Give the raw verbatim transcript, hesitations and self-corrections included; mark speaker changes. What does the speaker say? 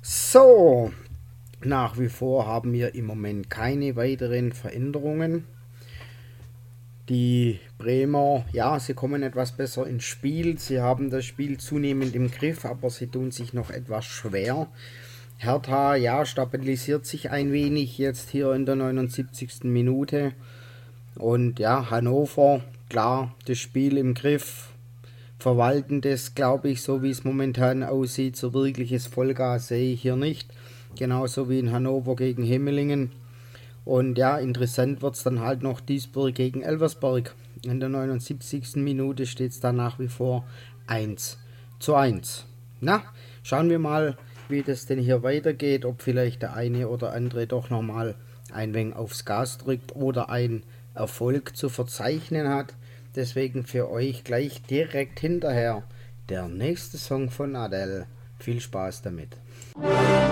Speaker 1: So, nach wie vor haben wir im Moment keine weiteren Veränderungen. Die Bremer, ja, sie kommen etwas besser ins Spiel. Sie haben das Spiel zunehmend im Griff, aber sie tun sich noch etwas schwer. Hertha, ja, stabilisiert sich ein wenig jetzt hier in der neunundsiebzigsten Minute. Und ja, Hannover, klar, das Spiel im Griff, verwalten das, glaube ich, so wie es momentan aussieht. So wirkliches Vollgas sehe ich hier nicht. Genauso wie in Hannover gegen Himmelingen. Und ja, interessant wird es dann halt noch Duisburg gegen Elversberg. In der neunundsiebzigsten Minute steht es dann nach wie vor eins zu eins. Na, schauen wir mal, wie das denn hier weitergeht. Ob vielleicht der eine oder andere doch nochmal ein wenig aufs Gas drückt oder ein Erfolg zu verzeichnen hat. Deswegen für euch gleich direkt hinterher der nächste Song von Adele. Viel Spaß damit.